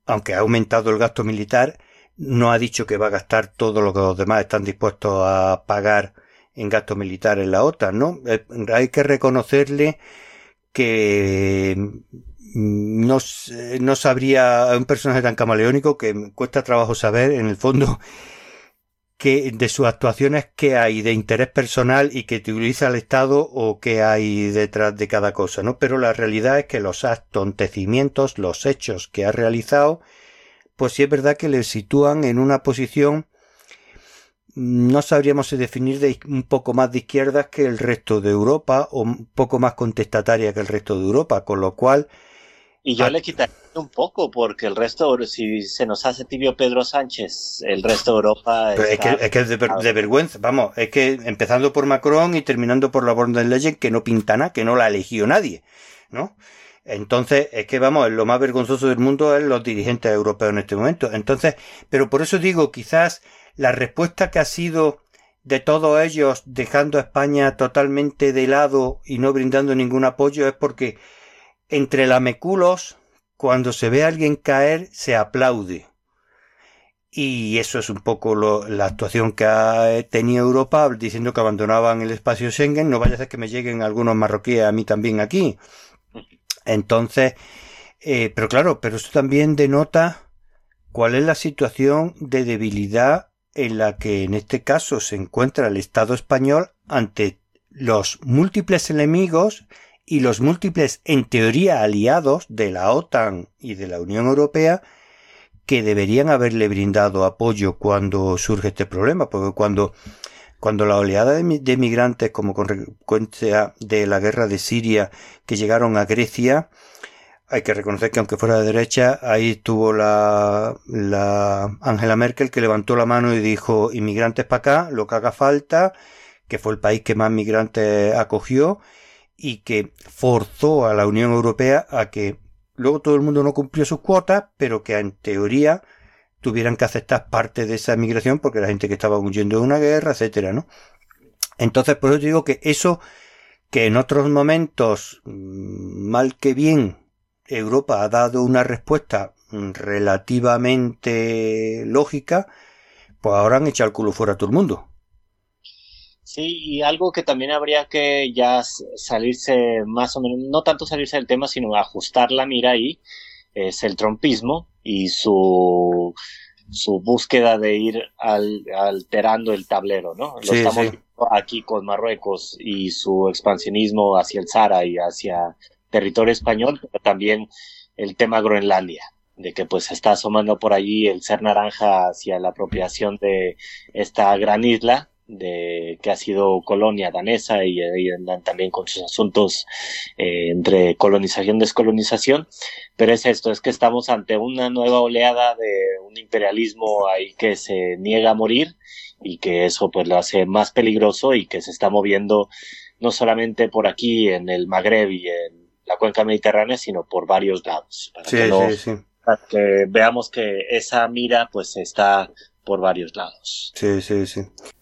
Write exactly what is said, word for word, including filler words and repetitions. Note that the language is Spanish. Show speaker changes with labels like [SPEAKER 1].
[SPEAKER 1] aunque ha aumentado el gasto militar, no ha dicho que va a gastar todo lo que los demás están dispuestos a pagar en gasto militar en la OTAN, ¿no? Eh, hay que reconocerle que no, no sabría, un personaje tan camaleónico que cuesta trabajo saber, en el fondo, que de sus actuaciones qué hay de interés personal y que utiliza el Estado o qué hay detrás de cada cosa, ¿no? Pero la realidad es que los acontecimientos, los hechos que ha realizado, pues sí es verdad que le sitúan en una posición, no sabríamos si definir de un poco más de izquierdas que el resto de Europa o un poco más contestataria que el resto de Europa, con lo cual...
[SPEAKER 2] Y yo a... le quitaría un poco, porque el resto, si se nos hace tibio Pedro Sánchez, el resto de Europa...
[SPEAKER 1] Pero está... es que es, que es de, ver, de vergüenza, vamos, es que empezando por Macron y terminando por la von der Leyen, que no pinta nada, que no la eligió nadie, ¿no? Entonces, es que vamos, lo más vergonzoso del mundo es los dirigentes europeos en este momento. Entonces, pero por eso digo, quizás la respuesta que ha sido de todos ellos dejando a España totalmente de lado y no brindando ningún apoyo es porque entre lameculos, cuando se ve a alguien caer, se aplaude. Y eso es un poco lo, la actuación que ha tenido Europa diciendo que abandonaban el espacio Schengen. No vaya a ser que me lleguen algunos marroquíes a mí también aquí. Entonces, eh, pero claro, pero eso también denota cuál es la situación de debilidad en la que en este caso se encuentra el Estado español ante los múltiples enemigos y los múltiples, en teoría, aliados de la OTAN y de la Unión Europea que deberían haberle brindado apoyo cuando surge este problema, porque cuando Cuando la oleada de, de migrantes, como consecuencia de la guerra de Siria, que llegaron a Grecia, hay que reconocer que aunque fuera de derecha, ahí estuvo la, la Angela Merkel, que levantó la mano y dijo, inmigrantes para acá, lo que haga falta, que fue el país que más migrantes acogió, y que forzó a la Unión Europea a que luego todo el mundo no cumplió sus cuotas, pero que en teoría tuvieran que aceptar parte de esa migración porque era gente que estaba huyendo de una guerra, etcétera, ¿no? Entonces, por eso digo que eso, que en otros momentos, mal que bien, Europa ha dado una respuesta relativamente lógica, pues ahora han echado el culo fuera a todo el mundo.
[SPEAKER 2] Sí, y algo que también habría que ya salirse más o menos, no tanto salirse del tema, sino ajustar la mira ahí, es el trumpismo y su su búsqueda de ir al, alterando el tablero, ¿no? Lo sí, estamos sí. viendo aquí con Marruecos y su expansionismo hacia el Sahara y hacia territorio español, pero también el tema Groenlandia, de que pues está asomando por allí el ser naranja hacia la apropiación de esta gran isla de que ha sido colonia danesa y, y andan también con sus asuntos eh, entre colonización y descolonización, pero es esto, es que estamos ante una nueva oleada de un imperialismo ahí que se niega a morir y que eso pues lo hace más peligroso y que se está moviendo no solamente por aquí en el Magreb y en la cuenca mediterránea, sino por varios lados, para,
[SPEAKER 1] sí,
[SPEAKER 2] que, no,
[SPEAKER 1] sí, sí.
[SPEAKER 2] para que veamos que esa mira pues está por varios lados.
[SPEAKER 1] Sí, sí, sí.